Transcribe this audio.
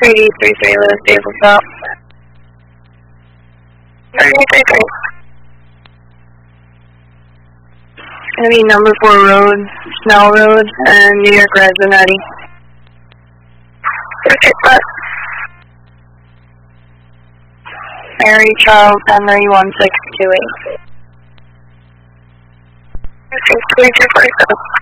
3D33 Lewis Davis out. 3D33. Gonna be number 4 Road, Snell Road, and New York Residency. Okay, but Mary Charles Henry 1628. Okay, 2247.